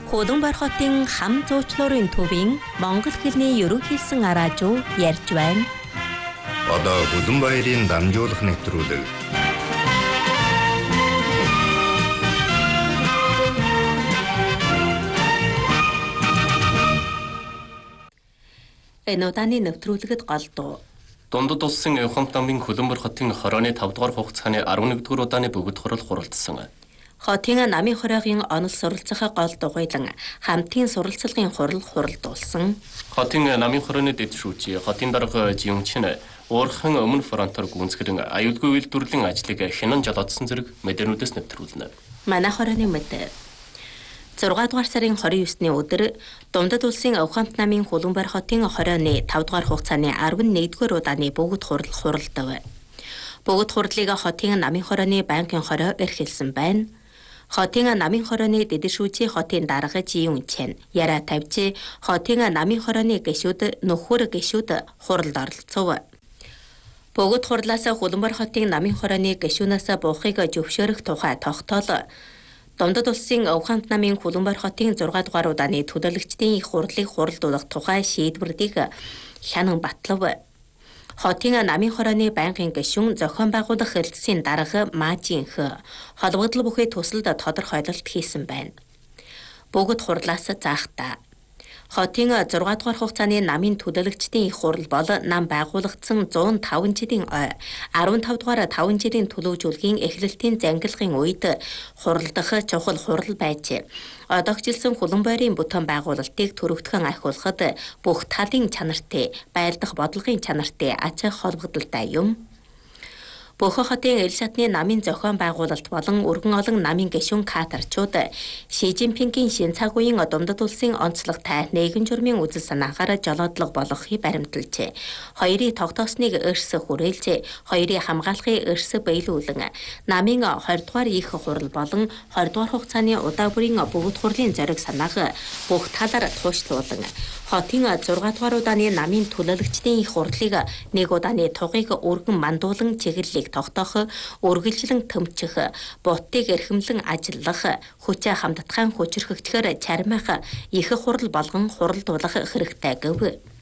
Хуланбар хотын хам зуучлуурын төвийн монгол хэлний ерөнхийсэн араажуу ярьж байна. Одоо Хуланбаярын дамжуулах нэвтрүүлэг. Энэ удааны нэвтрүүлэгэд голдуу. Дундад улсын Ухамт намын Хуланбар хотын 25 дугаар хугацааны 11 дугаар удааны бөгөөд хурал хуралдсан. Хотын намын хороогийн онол суралцах гол дугуйлан хамтын суралцлагын хурал хуралдуулсан. Хотын намын хорооны дэд шүүжи хотын дарга Жимчин уурхан өмнө фронтоор гүнзгэрэн аюулгүй үйлдвэрлэлийн ажлыг хянан жолоодсон зэрэг мэдээлүүдээс нэвтрүүлнэ. Манай хорооны мэдээ 6 дугаар сарын 29-ны өдөр Дундад улсын Ухамт намын Хуланбар хотын хорооны 5 дугаар хугацааны 11 дугаар удааны бөгөөд хурал хуралдав. Бөгөөд хурлыг хотын намын хорооны банкын хороо эрхэлсэн байна. Хотын намын хорооны дэдэшүүжи хотын дарга Жиюнчэн яра тавьж хотын намын хорооны гишүүд нөхөр гишүүд хуралд оролцов. Бөгөөд хурлаас Хуланбар хотын намын хорооны гишүүнээс буухыг зөвшөөрөх тухай тогтоол Дундад улсын Ухамт намын Хуланбар хотын 6 дугаар удааны төлөөлөгчдийн их хурлыг хуралдуулах тухай шийдвэрийг хянан батлав. Хотын намын хорооны байнгын гишүүн зохион байгуулах хэлтсийн дарга Мажинх холбогдол бүхий төсөлд тодорхойлолт хийсэн байна. Бөгөөд хурлаас заахтаа хотын 6 дугаар хугацааны намын төлөөлөгчдийн их хурал бол нам байгуулагдсан 105 жилийн 15 дугаар 5 жилийн төлөвжүүлгийн эхлэлтийн зангилгын үед хуралдах чухал хурал байж одоогчлсон Хуланбаярын бүтээн байгуулалтыг төрөгдгөн ахиулахад бүх талын чанартай байлдах бодлогын чанартай ач холбогдолтой юм. Бөөхөн хотын эл шатны намын зохион байгуулалт болон өргөн олон намын гишүүн кадрчууд Ши Жинпингийн шин цаг үеийн Дундад улсын онцлогтой нийгэм журмын үзэл санаагаар жолоодлого болгохыг баримталжээ. Хоёрын тогтоосныг эрс хүрээлжээ. Хоёрын хамгаалахыг эрс биелүүлэн намын 20 дугаар их хурал болон 20 дугаар хугацааны удаа бүрийн бөгөөд хурлын зориг санааг бүх талаар туушлуулан хотын 6 дугаар удааны намын төлөөлөгчдийн их хурлыг нэг удааны тугыг өргөн мандуулан чиглэлийг тогтоох, үргэлжлэн төмчих, бутыг эрхэмлэн ажиллах, хүчээ хамтдахын хүчрхэгдэхээр чармайх их хурал болгон хуралдуулах хэрэгтэй гэв.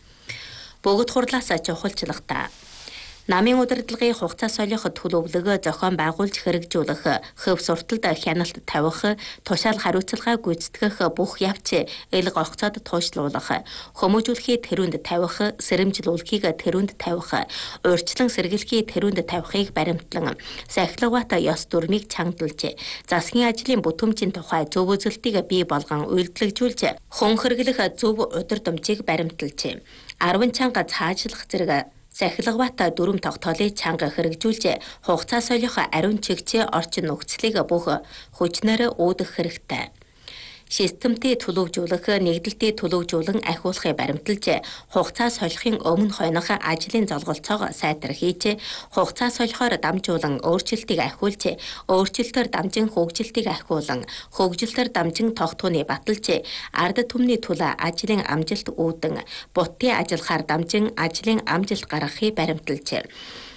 Бөгөөд хурлаас чухалчлагта намын удирдлагын хугацаа солих төлөвлөгөө зохион байгуулж хэрэгжүүлэх, хөв сурталд хяналт тавих, тушаал хариуцлага гүйцэтгэх бүх явц эл гогцоод туушлуулах, хүмүүжүүлэхий тэрүүнд тавих, сэрэмжлүүлэхийг тэрүүнд тавих, урьдчилан сэргийлэхий тэрүүнд тавихыг баримтлан, сахилгават ёс дүрмийг чангадулж, засгийн ажлын бүтэмжийн тухай зөв үзэлтийг бий болгон үйлдэлжүүлж, хүн хэрэглэх зөв удирдамжийг баримталж, 10 чанга цаашлах зэрэг сахилгават дүрм тогтоолыг чанга хэрэгжүүлж хугацаа солих ариун чигчээ орчин нөхцөлийг бүх хүчнээр үүдэх хэрэгтэй. Системтэй төлөвжүүлэх, нэгдэлтэй төлөвжүүлэн ахиулахыг баримталж, хугацаа солихын өмнө хойноох ажлын золголцоог сайтар хийж, хугацаа солихоор дамжуулан өөрчлөлтийг ахиулж, өөрчлөлтөөр дамжин хөгжилтийг ахиулан, хөгжилтөөр дамжин тогтооны баталж, ард түмний төлөө ажлын амжилт үүдэн, бутын ажиллахаар дамжин ажлын амжилт гаргахыг баримталж,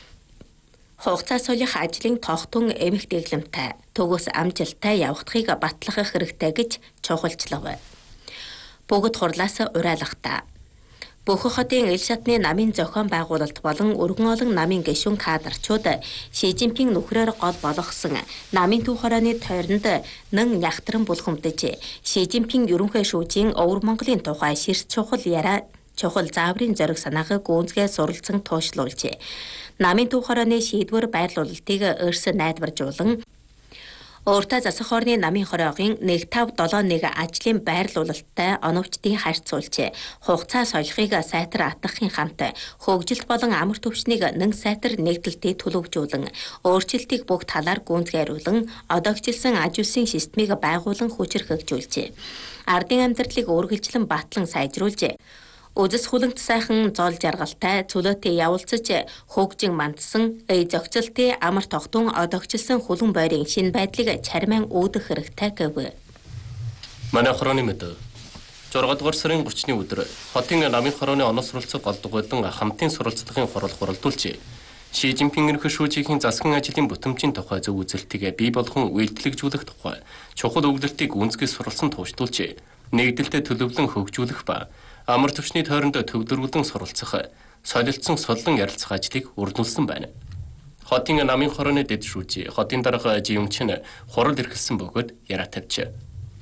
хугацаа солих ажлын тогтун эмх дэглэмтэй төгөөс амжилттай явагдахыг батлах хэрэгтэй гэж чухалчлав. Бөгөөд хурлаас урайлахтаа Бөөхөн хотын эл шатны намын зохион байгуулалт болон өргөн олон намын гишүүн кадрчууд Ши Жинпинг нөхрөөр гол болгосон намын төв хорооны тойронд нэн нягтран булгамдж Ши Жинпинг ерөнхий шүүжийн Өвөр Монголын тухай ширс чухал яриа чухал зааврын зориг санааг гүнзгий суралцсан туушлуулжээ. Намын төв хорооны шийдвэр байрлуулалтыг эрс найдваржуулан өөртөө засах орны намын хороогийн 1571 ажлын байрлуулалттай оновчдын харьцуулж хугацаа солихыг сайтар атгахын хамт хөгжилт болон амар төвчнийг нэн сайтар нэгдэлтэд төлөвжүүлэн өөрчлөлтийг бүх талаар гүнзгийруулан одоогчлсон аж үйлсийн системийг байгуулан хүчрхэгжүүлжээ. Ардын амьдралыг үргэлжлэн батлан сайжруулж Үзэс хүлэнт сайхан зол жаргалтай цөлөөтэй явуулцаж хөгжин мандсан зохицолтой амар тогтун одоогчлсон хүлэн бойрын шинэ байдлыг чармайн үүдэх хэрэгтэй гэв. Манай хорооны мэдээ 6 дугаар сарын 30-ны өдөр хотын намын хорооны оноо суралцах голдгойлон хамтын суралцлагын хурал хуралдуулж Ши Жинпингийн хөшөөжийн засгийн ажлын бүтэмжийн тухай зөв үзэлтийг бий болгон үйлдэлжүүлэх тухай чухал өгөгдлийг гүнзгий суралцсан тууштуулж нэгдэлтэд төлөвлөн хөгжүүлэх ба амар түвшний тойронд төвлөрүүлэн суралцах, солилцсон судлан ярилцах ажлыг үрдүүлсэн байна. Хотын намын хорооны дэд шүүжи хотын дарга Жиюнчин хурал эрхэлсэн бөгөөд яриа тавьжээ.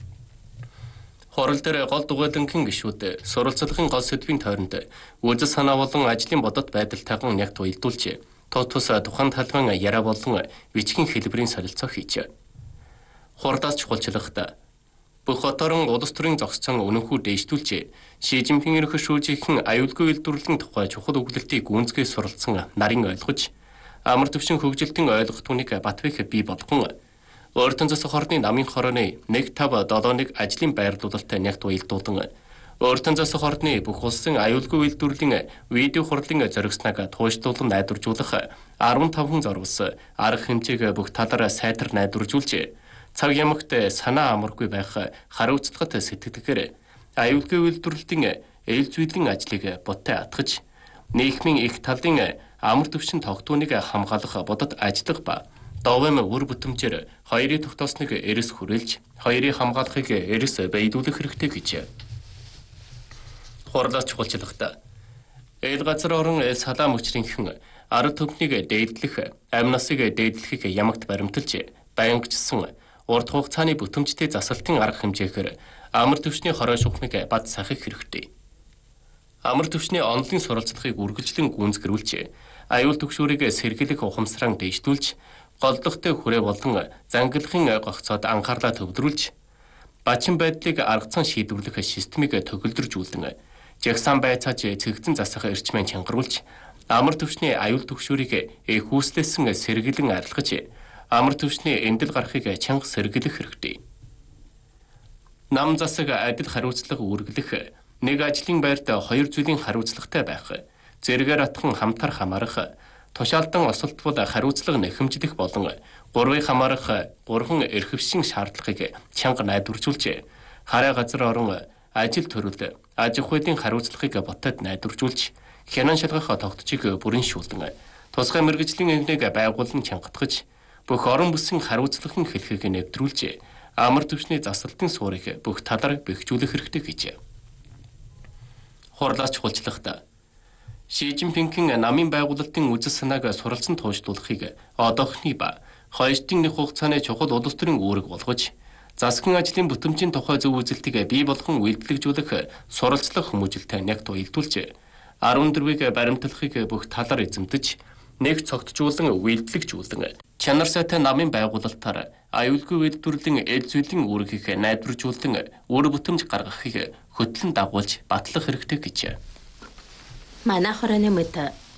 Хурал дээр гол дугуйлангийн гишүүд суралцлагын гол сэдвийн тойронд үзэл санаа болон ажлын бодот байдалтайхан нягт уялдуулж, тус тухайн талбайн яриа болон бичгийн хэлбэрийн солилцоо хийжээ. Хурдаас чухалчлагт бүх хотоор улс төрийн зогсцон үнэнхүү дээшлүүлж, Ши Жинпингийн ерөнхийлөгчийн аюулгүй үйлдвэрлэлийн тухай чухал өгүүлэлтийг гүнзгий суралцсан нарийн ойлгож, амар түвшин хөгжилтийн ойлголт хүнийг Батбэх бий болгон Өөртөн засаг хорны намын хорооны 1-5-7-1 ажлын байрлуулалттай нягт уялдуулан Өөртөн засаг хорны бүх улсын аюулгүй үйлдвэрлэлийн видео хурлын зоригсныг тууштай найдваржуулах 15 хүн зориулсан арга хэмжээг бүх талаараа сайтар найдваржуулж, цаг ямагт санаа амаргүй байх хариуцлагат сэтгэлгээр аюулгүй үйлдвэрлэлийн эл зүйлийн ажлыг бодтой атгаж, нийгмийн их талын амар түвшин тогтооныг хамгаалах бодот ажиллах ба Довэм үр бүтэмжээр хоёрын тогтоосныг эрс хүрээлж, хоёрын хамгаалахыг эрс бэйдүүлэх хэрэгтэй гэж. Хурлаас чухалчлагт эл газар орон салаа мөчрийнхэн арга түмнийг дээдлэх, амь насыг дээдлэхийг ямагт баримталж, баянгчсан урт хугацааны бүтэмжтэй засалтын арга хэмжээгээр амар түвшний хорой шухмыг бад сахих хэрэгтэй. Амар түвшний онлын суралцлагыг үргэлжлэн гүйцэтгүүлж, аюул түгшүүрийг сэргийлэх ухамсараа дэвшүүлж, голдохтой хүрээ болон зангилахын гогцоод анхаарлаа төвлөрүүлж, бачин байдлыг аргацсан шийдвэрлэх системийг төгөлдржүүлэн, жагсаан байцааж цэгцэн засах эрчмээ чангаруулж, амар түвшний аюул түгшүүрийг хүүслэсэн сэргийлэн арилгаж, амар түвшний эндэл гарахыг чанга сэргийлэх хэрэгтэй. Нам засаг адил хариуцлага үргэлэх, нэг ажлын байрт хоёр зүйлийн хариуцлагатай байх, зэрэгээр атхан хамтар хамаарах, тушаалдан осолтвол хариуцлага нэхэмжлэх болон гурвыг хамаарах гурван эрхэвшин шаардлагыг чанга найдваржуулж, хараа газар орон ажил төрөл, аж ахуйн хариуцлагыг ботод найдваржуулж, хянан шалгах тогтцыг бүрэн шүүлэн, тусгай мэргэжлийн эвнийг байгуулан чангатгаж, бүх орон бүсийн хариуцлагын хэлхийг нэвтрүүлж, амар түвшний засалтын суурийг бүх талаар бэхжүүлэх хэрэгтэй гэж. Хурлаас чухалчлагт Ши Жинпингийн намын байгуулалтын үзэл санааг суралцсан туушдуулахыг одоохны ба хоёрын нэг хугацааны чухал улс төрийн үүрэг болгож, засгийн ажлын бүтэмжийн тухай зөв үзэлтийг бий болгон үйлдэлжүүлэх суралцлага хүмүүжилтэй нягт уялдуулж, 14-ийг баримтлахыг бүх талаар эзэмдэж, нэг цогтжуулан үйлдэлжүүлэн, чанар сайтай намын байгуулалтаар аюулгүй үйлдвэрлэлийн эл зүйлийн үүргийг найдваржуулан үр бүтэмж гаргахыг хөтлөн дагуулж батлах хэрэгтэй гэж. Манай хорооны мэд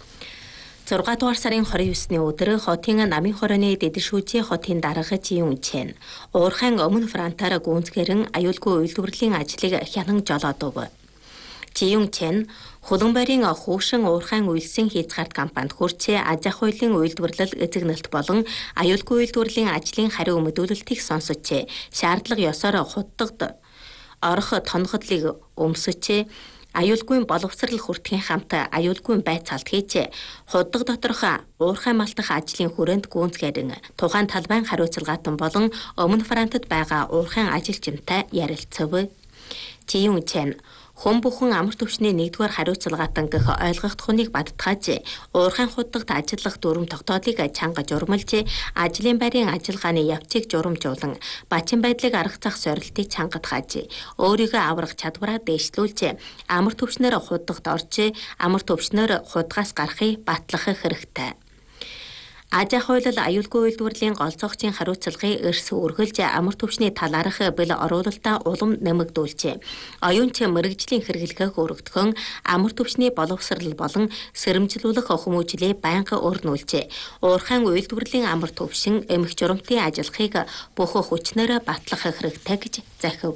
6 дугаар сарын 29-ны өдөр хотын намын хорооны дэдэшүүжийн хотын дарга Жиюнчин уурхайн өмнө фронтаар гүнзгэрэн аюулгүй үйлдвэрлэлийн ажлыг хянан жолоодов. Жиюнчин Хуланбайрын хуушин уурхайн үйлсэн хийцгаарт компанид хүрч аж ахуйлын үйлдвэрлэл эзэгнэлт болон аюулгүй үйлдвэрлэлийн ажлын хариу мэдүүлэлтийг сонсож, шаардлага ёсоор худдагд орох тонходлыг өмсөж, аюулгүй боловсрал хүртгэхийн хамт аюулгүй байцаалт хийж, худдаг доторх уурхай малтах ажлын хүрээнд гүнзгэрэн тухайн талбайн хариуцлагаатан болон өмнө фронтод байгаа уурхайн ажилчинтай ярилцав. Жиюнчин хүн бүхэн амар түвшний 1-р хариуцлагаатан гэх ойлгогдохыг баттгааж, уурхайн худдагт ажиллах дүрм тогтоолыг чанга журмалж, ажлын байрын ажиллагааны явцыг журамжуулан, бачин байдлыг аргацах сорилтыг чангатгааж, өөрийгөө аврах чадвараа дээшлүүлж, амар түвшнээр худдагт орж, амар түвшнээр худгаас гарахыг батлах хэрэгтэй. Аж ахуйлал аюулгүй үйлдвэрлэлийн гол зохицын хариуцлагыг эрс үргэлж амар түвшний талаарх бэл оруулалтаа улам нэмэгдүүлж, оюунч мэргэжлийн хэрэглэхийг өргөдгөн амар түвшний боловсрал болон сэрэмжлүүлэх хүмүүжлээ байнга өрнүүлж, уурхайн үйлдвэрлэлийн амар түвшин эмх журамтын ажиллахыг бүх хүчнээр батлах хэрэгтэй гэж захив.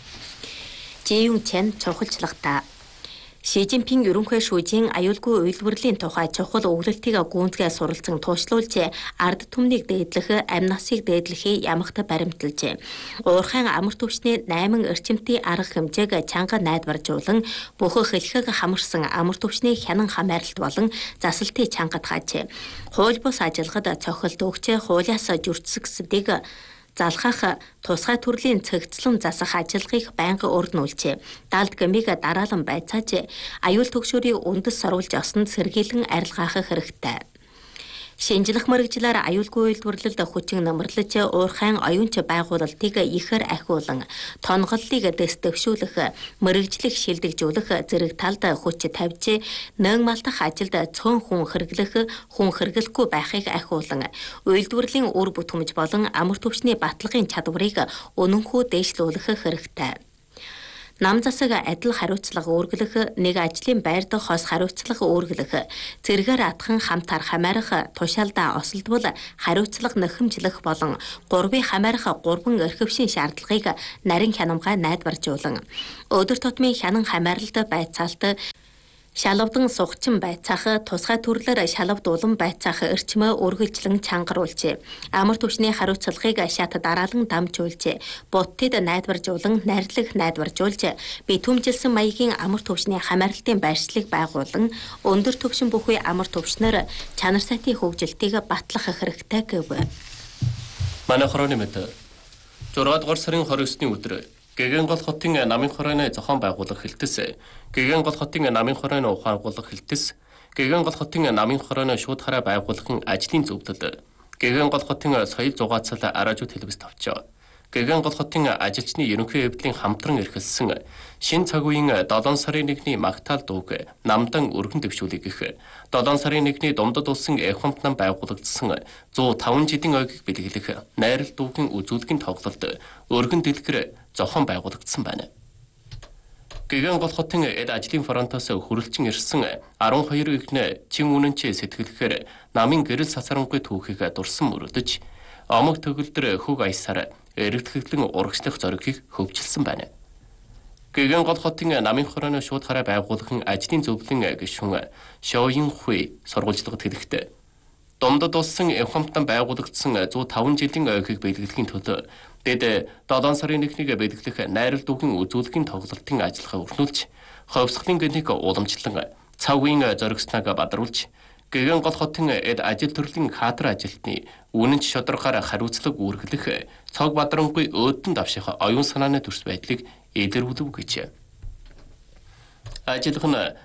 Жиюнчин чухалчлагтаа Ши Жинпин ерөнхийлөгчийн аюулгүй үйлдвэрлэлийн тухай чухал өгүүлэлтийг гүнзгий суралцсан туушлуулж, ард түмнийг дээдлэх, амь насыг дээдлэхийг ямагт баримталж, уурхайн амар түвшний 8 эрчимтэй арга хэмжээг чанга найдваржуулан, бүх хэлхэг хамарсан амар түвшний хянан хамааралт болон засалтыг чангатгааж, хууль бус ажиллагад цохилт өгч, хуулиас жүрцсгэсдгийг залхах, тусгай төрлийн цэгцлэн засах ажиллагааг байнга өрнүүлжээ. Даалд гмиг дараалан байцааж аюул төгшөөрийг үндэс сорволж осонд сэргийлэн арилгаах хэрэгтэй. Шинжлэх мэргэжлээр аюулгүй үйлдвэрлэлд хүчин намарлаж уурхайн оюунч байгуулалтыг ихээр ахиулан тонголлыг дэвшүүлэх, мэргэжлийг шилдэгжүүлэх зэрэг талд хүч тавьж нэн малтах ажилд цөөн хүн хэрэглэхгүй байхыг ахиулан үйлдвэрлэлийн үр бүтэмж болон амар түвшний баталгын чадварыг үнэнхүү дээшлүүлэх хэрэгтэй. Нам засаг адил хариуцлага үүргэлэх, нэг ажлын байрд хос хариуцлага үүргэлэх, зэрэгээр атхан хамтаар хамаарах, тушаалдаа осолдвол хариуцлага нөхөмжлөх болон гурвын хамаарах гурван эрхвшин шаардлагыг нарийн хянамгай найдваржуулан өдөр тутмын хянан хамаарлалд байцаалт шалавдан сугчин байцаах, тусгай төрлөөр шалавдуулан байцаах эрчмөө үргэлжлэн чангаруулжээ. Амар түвшний хариуцлагыг шат дараалан дамжуулжээ. Будтад найдваржуулан найдваржуулж, битүүмжилсэн маягийн амар түвшний хамаарлалтын байршлыг байгуулан өндөр түвшин бүхий амар түвшнээр чанар сайтын хөгжилтийг батлах хэрэгтэй гэв. Манай хорооны мэд 6 дугаар сарын 29-ний өдөр Гэгэн-гол хотын намын хорооны зохион байгуулах хэлтэс, Гэгэн-гол хотын намын хорооны ухаангуулах хэлтэс, Гэгэн-гол хотын намын хорооны шууд хараа байгуулахын ажлын зөвдөд, Гэгэн-гол хотын соёл зугаацал араажууд хэлбэс тавчаа. Гэгэн-гол хотын ажилчны ерөнхий хэвлэлийн хамтран эрхэлсэн шин цаг үеийн 7 сарын 1-ний магтаал дууг намдан өргөн дэвшүүлэх гэх 7 сарын 1-ний Думдад улсын Эхомт нам байгуулагдсан 105 жилийн ойгийг бэлгэлэх найрал дуугийн үзүүлгийн тоглолт өргөн дэлгэр зохион байгуулагдсан байна. Гэгэн-гол хотын эд ажлын фронтоос хүрэлцэн ирсэн 12 ихнэ чин үнэнч сэтгэлэхээр намын гэрэл сасарангүй түүхийг дурсан мөрөдөж омог төгөлдөр хөг аясаар эргэлтгэлэн урагшлах зоригийг хөгжилсөн байна. Гэгэн-гол хотын намын хорооны шууд хараа байгуулахын ажлын зөвлөлийн гишүүн Шоин Хуй сургуульчлагад хэлэхдээ Думдад улсын Эхомт нам байгуулагдсан 105 жилийн ойгийг бэлгэлэхийн төлөө дэд 7 сарын 1-нийг бэлгэлэх найрал дүүгийн үзүүлгийн тоглолтын ажиллагаа өрнүүлж, ховсголын гэнхийг уламжлан цаг үеийн зоригсныг бадруулж, Гэгэн-гол хотын эд ажил төрлийн хаатар ажилтны үнэнч шударгаар хариуцлага үүргэлэх цог бадрангүй өөдөн давших оюун санааны төрс байдлыг илэрүүлв гэж. Ажиллах нь